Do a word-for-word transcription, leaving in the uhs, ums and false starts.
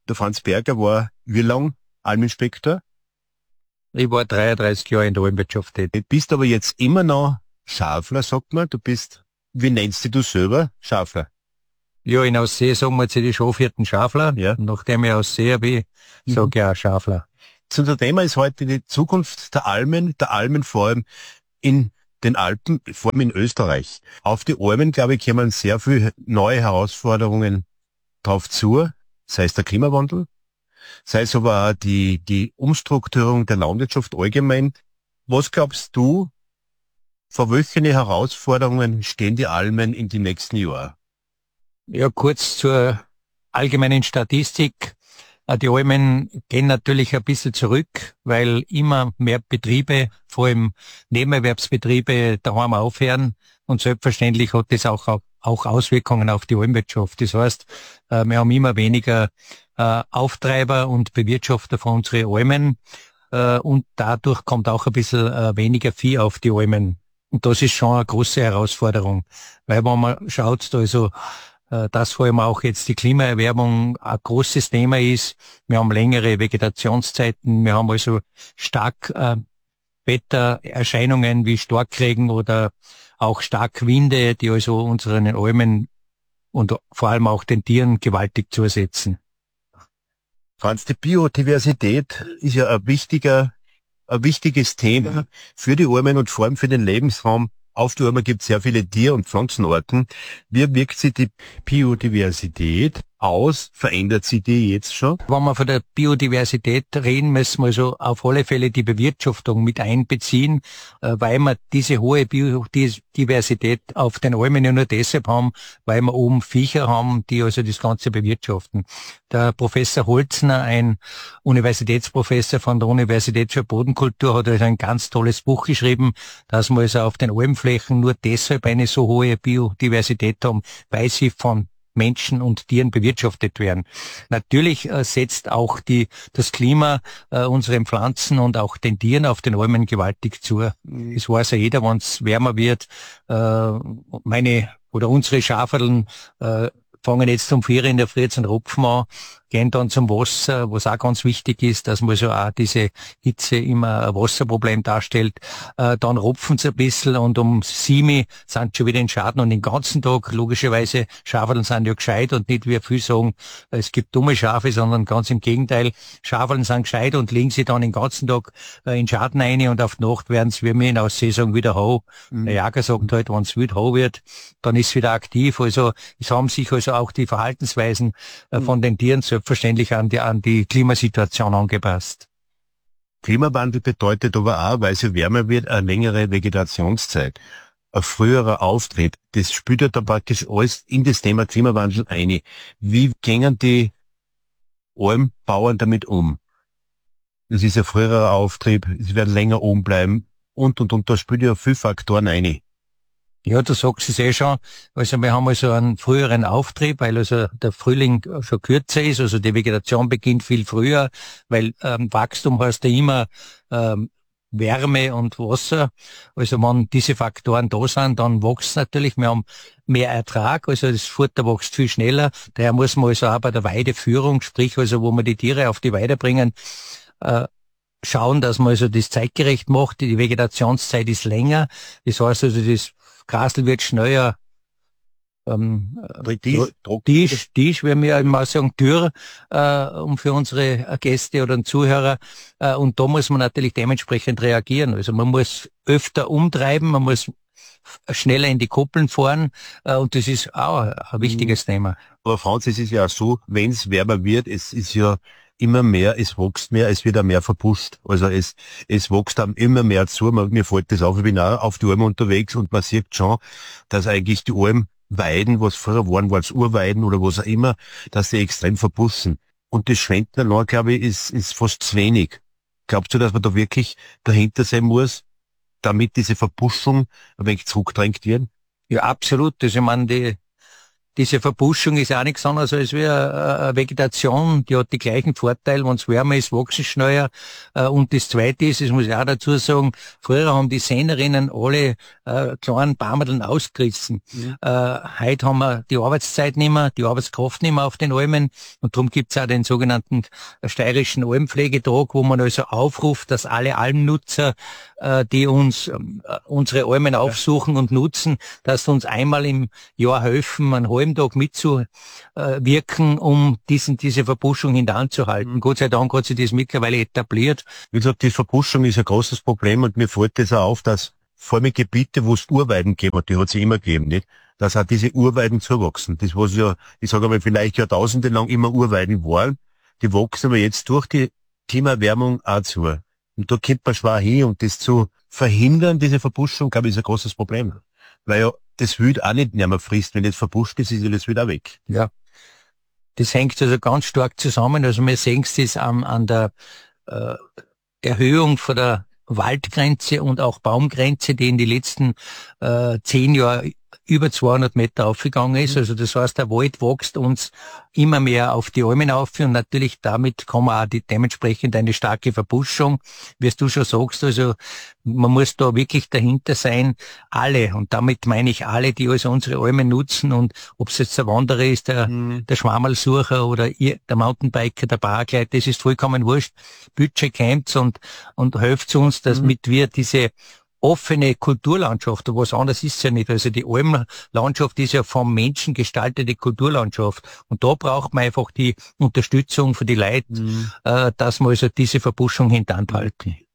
der Franz Berger war wie lang Alminspektor? Ich war dreiunddreißig Jahre in der Almwirtschaft tätig. Du bist aber jetzt immer noch Schafler, sagt man. Du bist, wie nennst dich du selber? Schafler. Ja, in Aussee sagen wir jetzt die Schafhirten Schafler. Ja. Nachdem ich Aussee bin, Mhm. sage ich auch Schafler. Zu unser Thema ist heute die Zukunft der Almen, der Almen vor allem in den Alpen, vor allem in Österreich. Auf die Almen, glaube ich, kommen sehr viele neue Herausforderungen drauf zu, sei es der Klimawandel, sei es aber auch die, die Umstrukturierung der Landwirtschaft allgemein. Was glaubst du, vor welchen Herausforderungen stehen die Almen in den nächsten Jahren? Ja, kurz zur allgemeinen Statistik. Die Almen gehen natürlich ein bisschen zurück, weil immer mehr Betriebe, vor allem Nebenerwerbsbetriebe, daheim aufhören. Und selbstverständlich hat das auch, auch Auswirkungen auf die Almwirtschaft. Das heißt, wir haben immer weniger Auftreiber und Bewirtschafter von unseren Almen. Und dadurch kommt auch ein bisschen weniger Vieh auf die Almen. Und das ist schon eine große Herausforderung. Weil wenn man schaut, also dass vor allem auch jetzt die Klimaerwärmung ein großes Thema ist. Wir haben längere Vegetationszeiten, wir haben also stark äh, Wettererscheinungen wie Starkregen oder auch stark Winde, die also unseren Almen und vor allem auch den Tieren gewaltig zusetzen. Franz, die Biodiversität ist ja ein wichtiger, ein wichtiges Thema für die Almen und vor allem für den Lebensraum. Auf der Almen gibt es sehr viele Tier- und Pflanzenarten. Wie wirkt sich die Biodiversität aus? Verändert sich die jetzt schon? Wenn wir von der Biodiversität reden, müssen wir also auf alle Fälle die Bewirtschaftung mit einbeziehen, weil wir diese hohe Biodiversität auf den Almen ja nur deshalb haben, weil wir oben Viecher haben, die also das Ganze bewirtschaften. Der Professor Holzner, ein Universitätsprofessor von der Universität für Bodenkultur, hat also ein ganz tolles Buch geschrieben, dass wir also auf den Almflächen nur deshalb eine so hohe Biodiversität haben, weil sie von Menschen und Tieren bewirtschaftet werden. Natürlich äh, setzt auch die das Klima äh, unseren Pflanzen und auch den Tieren auf den Almen gewaltig zu. Das weiß ja jeder, wenn es wärmer wird. Äh, meine oder unsere Schaferln äh, fangen jetzt um vier in der Früh zum Rupfen an, gehen dann zum Wasser, was auch ganz wichtig ist, dass man so auch diese Hitze immer ein Wasserproblem darstellt. Äh, dann rupfen sie ein bisschen und um sieben sind schon wieder in Schaden und den ganzen Tag, logischerweise, Schafeln sind ja gescheit und nicht wie viele sagen, es gibt dumme Schafe, sondern ganz im Gegenteil, Schafeln sind gescheit und legen sie dann den ganzen Tag äh, in Schaden rein und auf die Nacht werden sie, wie wir in der Saison wieder hau. Mhm. Der Jäger sagt halt, wenn es wild hau wird, dann ist es wieder aktiv. Also es haben sich also auch die Verhaltensweisen äh, von den Tieren selbstverständlich an die, an die Klimasituation angepasst. Klimawandel bedeutet aber auch, weil es wärmer wird, eine längere Vegetationszeit. Ein früherer Auftrieb, das spielt ja da praktisch alles in das Thema Klimawandel ein. Wie gehen die Almbauern damit um? Das ist ein früherer Auftrieb, sie werden länger oben bleiben und, und, und, da spielt ja viele Faktoren ein. Ja, du sagst es eh schon. Also wir haben also einen früheren Auftrieb, weil also der Frühling schon kürzer ist, also die Vegetation beginnt viel früher, weil ähm, Wachstum heißt ja immer ähm, Wärme und Wasser. Also wenn diese Faktoren da sind, dann wächst natürlich. Wir haben mehr Ertrag, also das Futter wächst viel schneller. Daher muss man also auch bei der Weideführung, sprich also wo wir die Tiere auf die Weide bringen, äh, schauen, dass man also das zeitgerecht macht. Die Vegetationszeit ist länger. Das heißt also, das Grasl wird schneller ähm, Tisch, Tisch, Tisch, wenn wir immer sagen, Tür, äh, um für unsere Gäste oder Zuhörer. Äh, und da muss man natürlich dementsprechend reagieren. Also man muss öfter umtreiben, man muss schneller in die Koppeln fahren äh, und das ist auch ein wichtiges mhm. Thema. Aber Franz, es ist ja auch so, wenn es wärmer wird, es ist ja immer mehr, es wächst mehr, es wird auch mehr verpusht. Also es es wächst dann immer mehr zu. Mir fällt das auf, ich bin auch auf die Alm unterwegs und man sieht schon, dass eigentlich die Almweiden, was vorher waren, waren es Urweiden oder was auch immer, dass sie extrem verpussen. Und das Schwendnerland, glaube ich, ist, ist fast zu wenig. Glaubst du, dass man da wirklich dahinter sein muss, damit diese Verpuschung ein wenig zurückgedrängt wird? Ja, absolut. Also ich meine, die Diese Verbuschung ist auch nichts anderes als wie eine, eine Vegetation, die hat die gleichen Vorteile, wenn es wärmer ist, wächst es schneller. Und das Zweite ist, das muss ich auch dazu sagen, früher haben die Sähnerinnen alle äh, kleinen Baumerln ausgerissen. Mhm. Äh, heute haben wir die Arbeitszeit nicht mehr, die Arbeitskraft nicht mehr auf den Almen und darum gibt's auch den sogenannten steirischen Almpflegetag, wo man also aufruft, dass alle Almnutzer, äh, die uns äh, unsere Almen aufsuchen und nutzen, dass sie uns einmal im Jahr helfen, einen halben Tag mitzuwirken, um diesen, diese Verbuschung hintanzuhalten. Mhm. Gott sei Dank hat sich das mittlerweile etabliert. Wie gesagt, die Verbuschung ist ein großes Problem und mir fällt das auch auf, dass vor allem Gebiete, wo es Urweiden gegeben hat, die hat es immer gegeben, nicht? Dass auch diese Urweiden zuwachsen. Das, was ja, ich sage mal, vielleicht Jahrtausende lang immer Urweiden waren, die wachsen aber jetzt durch die Klimaerwärmung auch zu. Und da kommt man schwer hin, und das zu verhindern, diese Verbuschung, glaube ich, ist ein großes Problem. Weil ja das Wild auch nicht mehr frisst. Wenn das verbuscht ist, ist ja das Wild auch weg. Ja. Das hängt also ganz stark zusammen. Also wir sehen es an, an der äh, Erhöhung von der Waldgrenze und auch Baumgrenze, die in die letzten äh, zehn Jahre über zweihundert Meter aufgegangen ist. Also das heißt, der Wald wächst uns immer mehr auf die Almen auf, und natürlich damit kommen auch die, dementsprechend eine starke Verbuschung. Wie du schon sagst, also man muss da wirklich dahinter sein, alle, und damit meine ich alle, die also unsere Almen nutzen, und ob es jetzt der Wanderer ist, der, mhm. der Schwammerlsucher oder ihr, der Mountainbiker, der Bargleiter, das ist vollkommen wurscht. Budget kämpft und, und hilft uns, damit mhm. wir diese offene Kulturlandschaft, und was anderes ist ja nicht. Also die Almlandschaft ist ja vom Menschen gestaltete Kulturlandschaft. Und da braucht man einfach die Unterstützung für die Leute, mhm. äh, dass man also diese Verbuschung hintanhalten.